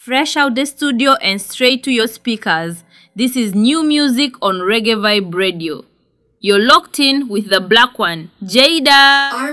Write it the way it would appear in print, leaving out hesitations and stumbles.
Fresh out the studio and straight to your speakers. This is new music on Reggae Vibe Radio. You're locked in with the black one, Jada.